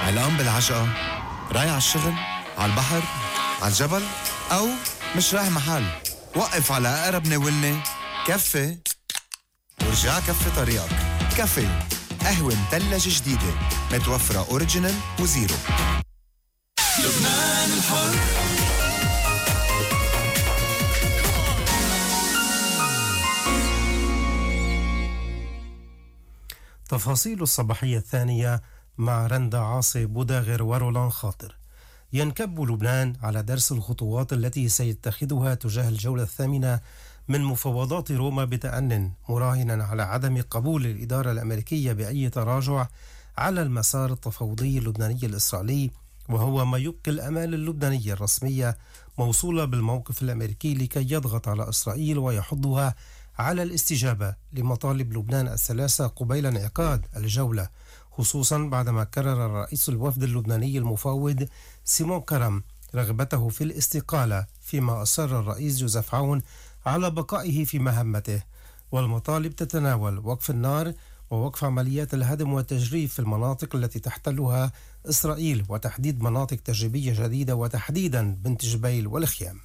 علقان بالعجقة، رايح على الشغل، على البحر، على الجبل، أو مش رايح محل. وقف على أقرب ناولني كفي ورجع كفي طريقك. كفي قهوة مثلجة جديدة متوفرة أوريجينال وزيرو. لبنان الحر. تفاصيل الصباحية الثانية مع رندا عاصي بوداغر ورولان خاطر. ينكب لبنان على درس الخطوات التي سيتخذها تجاه الجولة الثامنة من مفاوضات روما بتأنٍ، مراهنا على عدم قبول الإدارة الأمريكية بأي تراجع على المسار التفاوضي اللبناني الإسرائيلي، وهو ما يبقي الأمال اللبنانية الرسمية موصولة بالموقف الأمريكي لكي يضغط على إسرائيل ويحضها على الاستجابة لمطالب لبنان الثلاثة قبيل انعقاد الجولة، خصوصا بعدما كرر رئيس الوفد اللبناني المفاوض سيمون كرم رغبته في الاستقالة، فيما أصر الرئيس جوزيف عون على بقائه في مهمته. والمطالب تتناول وقف النار ووقف عمليات الهدم والتجريف في المناطق التي تحتلها إسرائيل، وتحديد مناطق تجريبية جديدة وتحديدا بنت جبيل والخيام.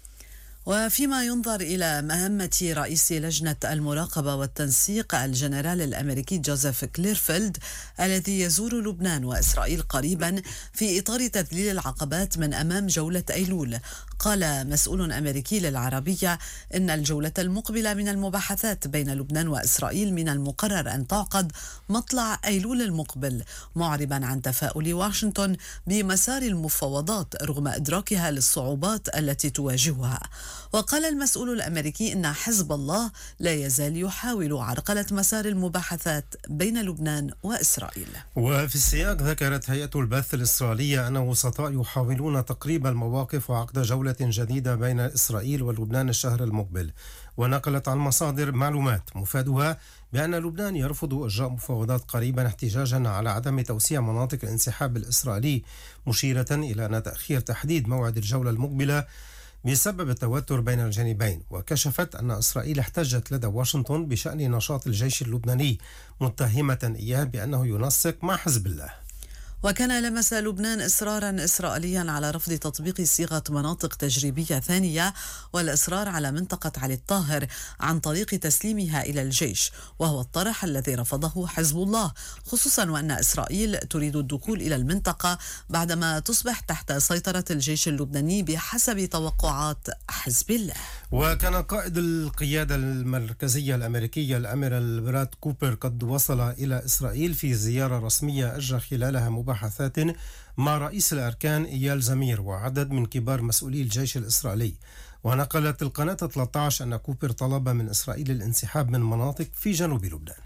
وفيما ينظر إلى مهمة رئيس لجنة المراقبة والتنسيق الجنرال الأمريكي جوزيف كليرفيلد الذي يزور لبنان وإسرائيل قريبا في إطار تذليل العقبات من أمام جولة أيلول، قال مسؤول أمريكي للعربية إن الجولة المقبلة من المباحثات بين لبنان وإسرائيل من المقرر أن تعقد مطلع أيلول المقبل، معربا عن تفاؤل واشنطن بمسار المفاوضات رغم إدراكها للصعوبات التي تواجهها. وقال المسؤول الأمريكي إن حزب الله لا يزال يحاول عرقلة مسار المباحثات بين لبنان وإسرائيل. وفي السياق ذكرت هيئة البث الإسرائيلية أن وسطاء يحاولون تقريب المواقف وعقد جولة جديدة بين إسرائيل ولبنان الشهر المقبل. ونقلت عن مصادر معلومات مفادها بأن لبنان يرفض إجراء مفاوضات قريبا احتجاجا على عدم توسيع مناطق الانسحاب الإسرائيلي، مشيرة إلى أن تأخير تحديد موعد الجولة المقبلة بسبب التوتر بين الجانبين. وكشفت أن إسرائيل احتجت لدى واشنطن بشأن نشاط الجيش اللبناني، متهمة إياه بأنه ينسق مع حزب الله. وكان لمس لبنان إصرارا إسرائيليا على رفض تطبيق صيغة مناطق تجريبية ثانية والإصرار على منطقة علي الطاهر عن طريق تسليمها إلى الجيش، وهو الطرح الذي رفضه حزب الله، خصوصا وأن إسرائيل تريد الدخول إلى المنطقة بعدما تصبح تحت سيطرة الجيش اللبناني بحسب توقعات حزب الله. وكان قائد القيادة المركزية الأمريكية الأميرال براد كوبر قد وصل إلى إسرائيل في زيارة رسمية أجرى خلالها مباحثات مع رئيس الأركان إيال زمير وعدد من كبار مسؤولي الجيش الإسرائيلي. ونقلت القناة 13 أن كوبر طلب من إسرائيل الانسحاب من مناطق في جنوب لبنان.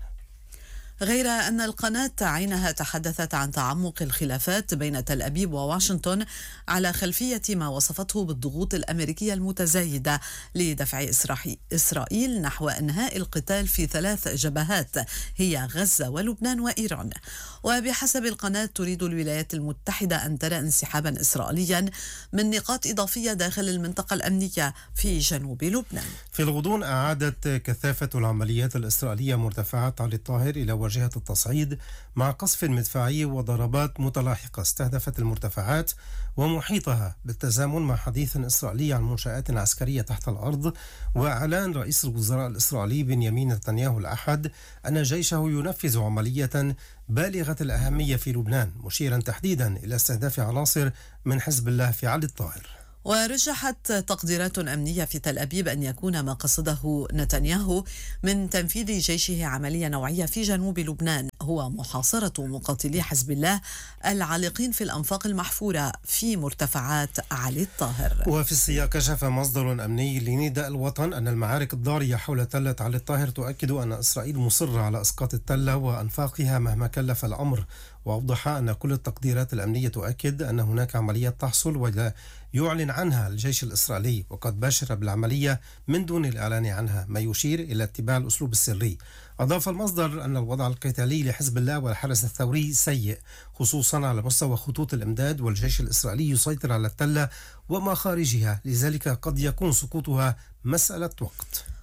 غير أن القناة عينها تحدثت عن تعمق الخلافات بين تل أبيب وواشنطن على خلفية ما وصفته بالضغوط الأمريكية المتزايدة لدفع إسرائيل نحو إنهاء القتال في 3 جبهات هي غزة ولبنان وإيران. وبحسب القناة تريد الولايات المتحدة أن ترى انسحابا إسرائيليا من نقاط إضافية داخل المنطقة الأمنية في جنوب لبنان. في الغضون أعادت كثافة العمليات الإسرائيلية مرتفعات علي الطاهر إلى جهة التصعيد مع قصف مدفعي وضربات متلاحقة استهدفت المرتفعات ومحيطها بالتزامن مع حديث إسرائيلي عن منشآت عسكرية تحت الأرض. وأعلن رئيس الوزراء الإسرائيلي بنيامين نتنياهو الأحد أن جيشه ينفذ عملية بالغة الأهمية في لبنان، مشيرا تحديدا إلى استهداف عناصر من حزب الله في علي الطاهر. ورجحت تقديرات أمنية في تل أبيب أن يكون ما قصده نتنياهو من تنفيذ جيشه عملية نوعية في جنوب لبنان هو محاصرة مقاتلي حزب الله العالقين في الأنفاق المحفورة في مرتفعات علي الطاهر. وفي السياق كشف مصدر أمني لنداء الوطن أن المعارك الضارية حول تلة علي الطاهر تؤكد أن إسرائيل مصرة على إسقاط التلة وأنفاقها مهما كلف الأمر. وأوضح أن كل التقديرات الأمنية تؤكد أن هناك عمليات تحصل ولا يعلن عنها الجيش الإسرائيلي، وقد باشر بالعملية من دون الإعلان عنها، ما يشير إلى اتباع الأسلوب السري. أضاف المصدر أن الوضع القتالي لحزب الله والحرس الثوري سيء، خصوصا على مستوى خطوط الإمداد، والجيش الإسرائيلي يسيطر على التلة وما خارجها، لذلك قد يكون سقوطها مسألة وقت.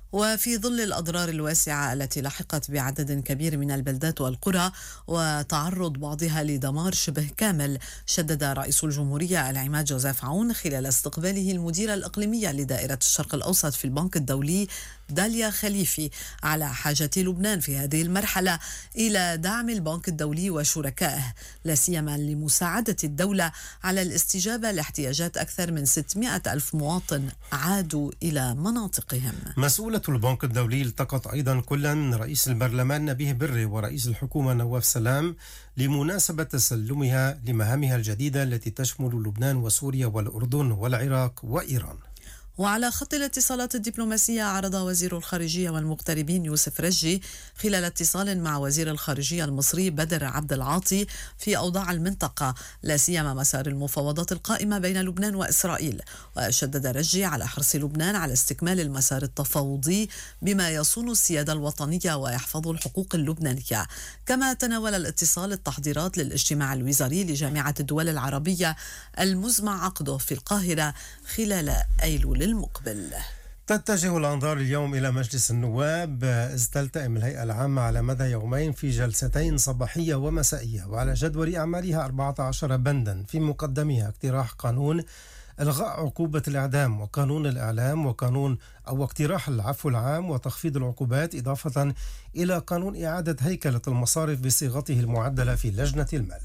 وفي ظل الأضرار الواسعة التي لحقت بعدد كبير من البلدات والقرى وتعرض بعضها لدمار شبه كامل، شدد رئيس الجمهورية العماد جوزيف عون خلال استقباله المديرة الإقليمية لدائرة الشرق الأوسط في البنك الدولي داليا خليفي على حاجة لبنان في هذه المرحلة إلى دعم البنك الدولي وشركائه، لا سيما لمساعدة الدولة على الاستجابة لاحتياجات أكثر من 600 ألف مواطن عادوا إلى مناطقهم. مسؤولة البنك الدولي التقت أيضا كلا من رئيس البرلمان نبيه بري ورئيس الحكومة نواف سلام لمناسبة تسلمها لمهامها الجديدة التي تشمل لبنان وسوريا والأردن والعراق وإيران. وعلى خط الاتصالات الدبلوماسية عرض وزير الخارجية والمغتربين يوسف رجي خلال اتصال مع وزير الخارجية المصري بدر عبد العاطي في أوضاع المنطقة، لا سيما مسار المفاوضات القائمة بين لبنان وإسرائيل. وشدد رجي على حرص لبنان على استكمال المسار التفاوضي بما يصون السيادة الوطنية ويحفظ الحقوق اللبنانية. كما تناول الاتصال التحضيرات للاجتماع الوزاري لجامعة الدول العربية المزمع عقده في القاهرة خلال أيلول المقبل. تتجه الأنظار اليوم إلى مجلس النواب، إذ تلتئم الهيئة العامة على مدى يومين في جلستين صباحية ومسائية، وعلى جدول أعمالها 14 بندا، في مقدمها اقتراح قانون إلغاء عقوبة الإعدام وقانون الإعلام وقانون أو اقتراح العفو العام وتخفيض العقوبات، إضافة إلى قانون إعادة هيكلة المصارف بصيغته المعدلة في لجنة المال.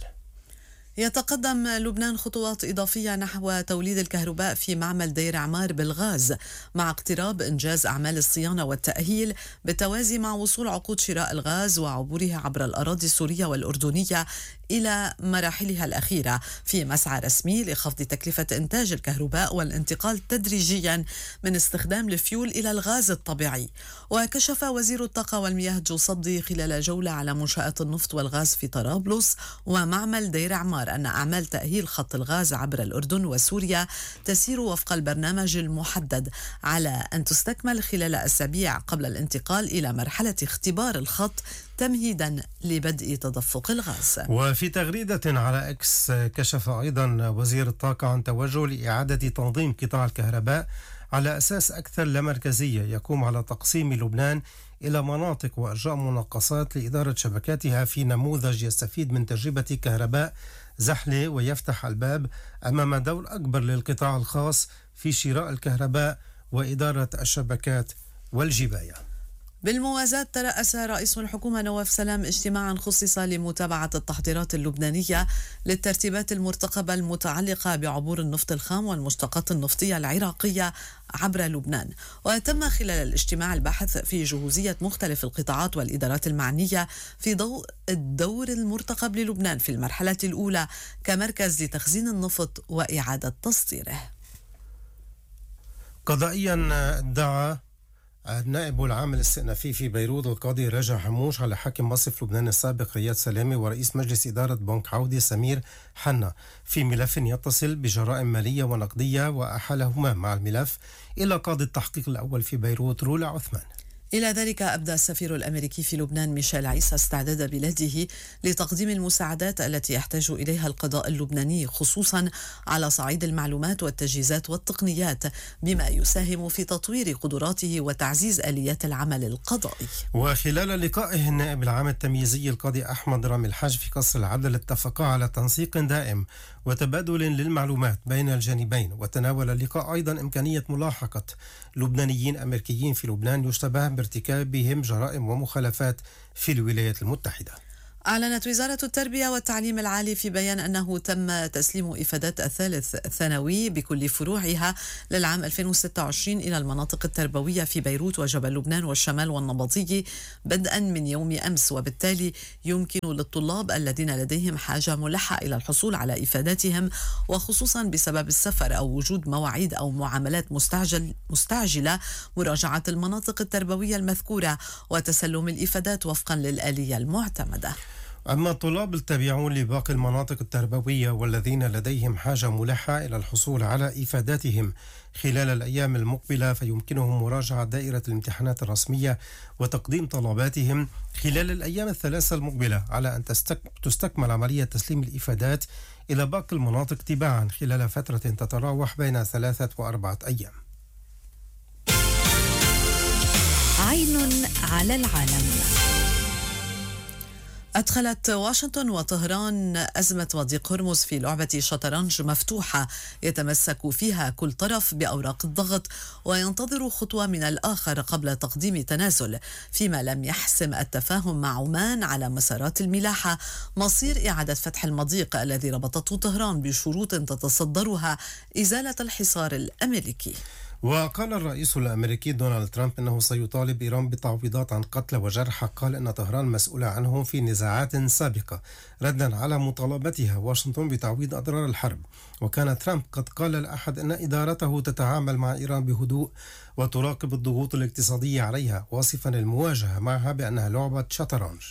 يتقدم لبنان خطوات إضافية نحو توليد الكهرباء في معمل دير عمار بالغاز، مع اقتراب إنجاز أعمال الصيانة والتأهيل بالتوازي مع وصول عقود شراء الغاز وعبورها عبر الأراضي السورية والأردنية إلى مراحلها الأخيرة، في مسعى رسمي لخفض تكلفة إنتاج الكهرباء والانتقال تدريجيا من استخدام الفيول إلى الغاز الطبيعي. وكشف وزير الطاقة والمياه جو صدي خلال جولة على منشآت النفط والغاز في طرابلس ومعمل دير عمار أن أعمال تأهيل خط الغاز عبر الأردن وسوريا تسير وفق البرنامج المحدد، على أن تستكمل خلال أسابيع قبل الانتقال إلى مرحلة اختبار الخط تمهيدا لبدء تدفق الغاز. وفي تغريدة على إكس كشف أيضا وزير الطاقة عن توجه لإعادة تنظيم قطاع الكهرباء على أساس أكثر لا مركزية، يقوم على تقسيم لبنان إلى مناطق وأرجاء منقصات لإدارة شبكاتها في نموذج يستفيد من تجربة كهرباء زحلة، ويفتح الباب أمام دور أكبر للقطاع الخاص في شراء الكهرباء وإدارة الشبكات والجباية. بالموازاة ترأس رئيس الحكومة نواف سلام اجتماعا خصص لمتابعة التحضيرات اللبنانية للترتيبات المرتقبة المتعلقة بعبور النفط الخام والمشتقات النفطية العراقية عبر لبنان. وتم خلال الاجتماع البحث في جهوزية مختلف القطاعات والإدارات المعنية في ضوء الدور المرتقب للبنان في المرحلة الأولى كمركز لتخزين النفط وإعادة تصديره. قضائيا ادعى النائب العام الاستئنافي في بيروت القاضي رجا حموش على حاكم مصرف لبنان السابق رياض سلامي ورئيس مجلس إدارة بنك عودة سمير حنا في ملف يتصل بجرائم مالية ونقدية، وأحالهما مع الملف إلى قاضي التحقيق الأول في بيروت رولا عثمان. إلى ذلك أبدى السفير الأمريكي في لبنان ميشيل عيسى استعداد بلاده لتقديم المساعدات التي يحتاج إليها القضاء اللبناني، خصوصا على صعيد المعلومات والتجهيزات والتقنيات، بما يساهم في تطوير قدراته وتعزيز آليات العمل القضائي. وخلال لقائه النائب العام التمييزي القاضي أحمد رامي الحاج في قصر العدل اتفقا على تنسيق دائم وتبادل للمعلومات بين الجانبين. وتناول اللقاء أيضا إمكانية ملاحقة لبنانيين أمريكيين في لبنان يشتبه بارتكابهم جرائم ومخالفات في الولايات المتحدة. أعلنت وزارة التربية والتعليم العالي في بيان أنه تم تسليم إفادات الثالث ثانوي بكل فروعها للعام 2026 إلى المناطق التربوية في بيروت وجبل لبنان والشمال والنبطية بدءا من يوم أمس، وبالتالي يمكن للطلاب الذين لديهم حاجة ملحة إلى الحصول على إفاداتهم، وخصوصا بسبب السفر أو وجود مواعيد أو معاملات مستعجلة، مراجعة المناطق التربوية المذكورة وتسلم الإفادات وفقا للآلية المعتمدة. أما الطلاب التابعون لباقي المناطق التربوية والذين لديهم حاجة ملحة إلى الحصول على إفاداتهم خلال الأيام المقبلة فيمكنهم مراجعة دائرة الامتحانات الرسمية وتقديم طلباتهم خلال الأيام الثلاثة المقبلة، على أن تستكمل عملية تسليم الإفادات إلى باقي المناطق تباعا خلال فترة تتراوح بين 3 و4 أيام. عين على العالم. أدخلت واشنطن وطهران أزمة وضيق هرمز في لعبة شطرنج مفتوحة يتمسك فيها كل طرف بأوراق الضغط وينتظر خطوة من الآخر قبل تقديم تنازل، فيما لم يحسم التفاهم مع عمان على مسارات الملاحة مصير إعادة فتح المضيق الذي ربطته طهران بشروط تتصدرها إزالة الحصار الأمريكي. وقال الرئيس الأمريكي دونالد ترامب أنه سيطالب إيران بتعويضات عن قتلى وجرحى. قال أن طهران مسؤولة عنهم في نزاعات سابقة ردا على مطالبتها واشنطن بتعويض أضرار الحرب. وكان ترامب قد قال الأحد أن إدارته تتعامل مع إيران بهدوء وتراقب الضغوط الاقتصادية عليها، واصفا المواجهة معها بأنها لعبة شطرنج.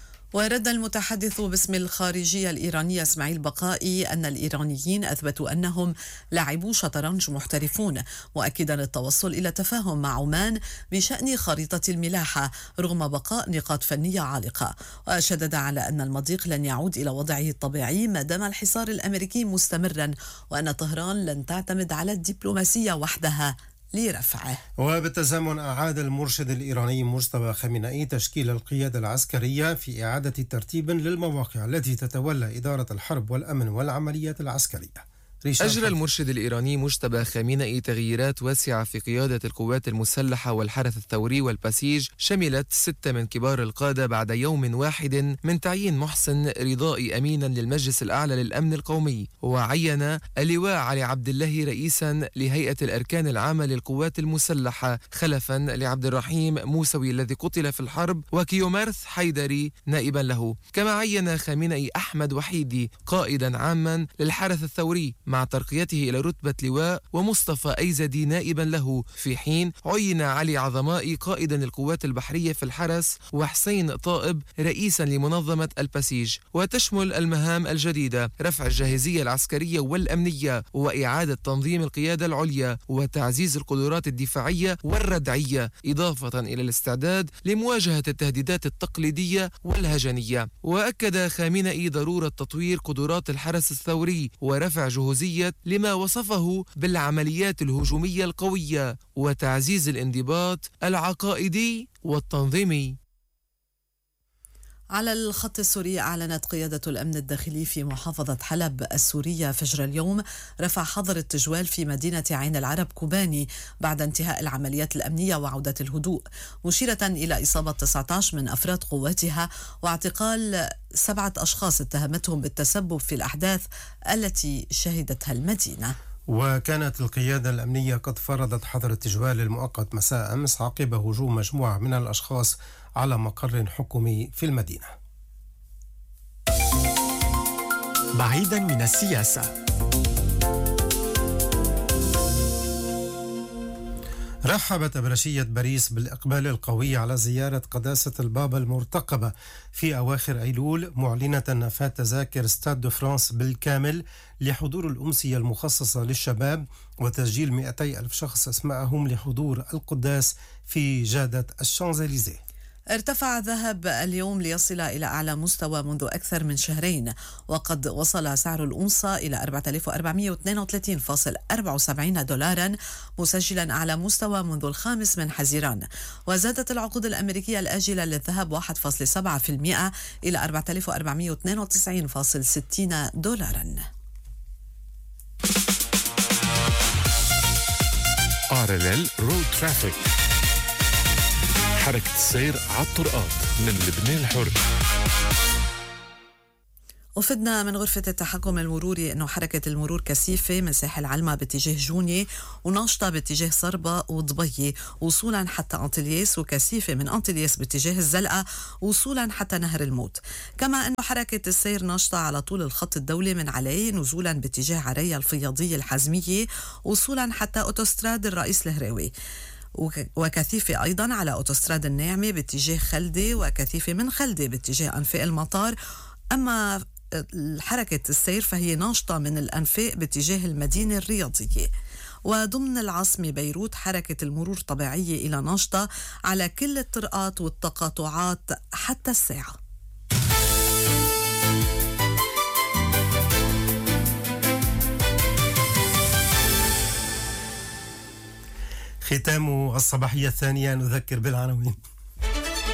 ورد المتحدث باسم الخارجية الإيرانية إسماعيل بقائي أن الإيرانيين أثبتوا أنهم لاعبو شطرنج محترفون، مؤكدا التوصل إلى تفاهم مع عمان بشأن خريطة الملاحة رغم بقاء نقاط فنية عالقة. وشدد على أن المضيق لن يعود إلى وضعه الطبيعي ما دام الحصار الأمريكي مستمرا، وأن طهران لن تعتمد على الدبلوماسية وحدها لرفعه. وبالتزامن أعاد المرشد الإيراني مجتبى خامنئي تشكيل القيادة العسكرية في إعادة ترتيب للمواقع التي تتولى إدارة الحرب والأمن والعمليات العسكرية. أجرى المرشد الإيراني مجتبى خامنئي تغييرات واسعة في قيادة القوات المسلحة والحرس الثوري والبسيج، شملت 6 من كبار القادة بعد يوم واحد من تعيين محسن رضائي أمينا للمجلس الأعلى للأمن القومي، وعين اللواء علي عبد الله رئيسا لهيئة الأركان العامة للقوات المسلحة خلفا لعبد الرحيم موسوي الذي قتل في الحرب، وكيومرث حيدري نائبا له. كما عين خامنئي أحمد وحيدي قائدا عاما للحرس الثوري مع ترقيته إلى رتبة لواء، ومصطفى أيزدي نائبا له، في حين عين علي عظمائي قائدا القوات البحرية في الحرس، وحسين طائب رئيسا لمنظمة البسيج. وتشمل المهام الجديدة رفع الجاهزية العسكرية والأمنية وإعادة تنظيم القيادة العليا وتعزيز القدرات الدفاعية والردعية، إضافة إلى الاستعداد لمواجهة التهديدات التقليدية والهجنية. وأكد خامنئي ضرورة تطوير قدرات الحرس الثوري ورفع جهوزية لما وصفه بالعمليات الهجومية القوية وتعزيز الانضباط العقائدي والتنظيمي. على الخط السوري أعلنت قيادة الأمن الداخلي في محافظة حلب السورية فجر اليوم رفع حظر التجوال في مدينة عين العرب كوباني بعد انتهاء العمليات الأمنية وعودة الهدوء، مشيرة إلى إصابة 19 من أفراد قواتها واعتقال 7 أشخاص اتهمتهم بالتسبب في الأحداث التي شهدتها المدينة. وكانت القيادة الأمنية قد فرضت حظر التجوال المؤقت مساء أمس عقب هجوم مجموعة من الأشخاص على مقر حكومي في المدينة. بعيدا من السياسة، رحبت أبرشية باريس بالإقبال القوي على زيارة قداسة البابا المرتقبة في أواخر أيلول، معلنة نفاذ تذاكر ستاد دو فرانس بالكامل لحضور الأمسية المخصصة للشباب وتسجيل 200,000 شخص أسماءهم لحضور القداس في جادة الشانزليزيه. ارتفع الذهب اليوم ليصل إلى أعلى مستوى منذ أكثر من شهرين، وقد وصل سعر الأونصة إلى 4432.74 دولارا، مسجلا أعلى مستوى منذ 5 من حزيران. وزادت العقود الأمريكية الآجلة للذهب 1.7% إلى 4492.60 دولارا. RLL رود ترافيك، حركة السير على الطرقات من لبنان الحر. وفدنا من غرفة التحكم المروري أنه حركة المرور كثيفة من ساحل علمة باتجاه جوني وناشطة باتجاه صربة وضبية وصولا حتى أنطلياس، وكثيفة من أنطلياس باتجاه الزلقة وصولا حتى نهر الموت. كما أنه حركة السير ناشطة على طول الخط الدولي من علي نزولا باتجاه عريا الفياضية الحزمية وصولا حتى أوتوستراد الرئيس الهراوي، وكثيفة أيضا على أوتوستراد الناعمة باتجاه خلدي، وكثيفة من خلدي باتجاه أنفاق المطار. أما حركة السير فهي ناشطة من الأنفاق باتجاه المدينة الرياضية. وضمن العاصمة بيروت حركة المرور طبيعية إلى ناشطة على كل الطرقات والتقاطعات حتى الساعة. ختام الصباحية الثانية نذكر بالعناوين.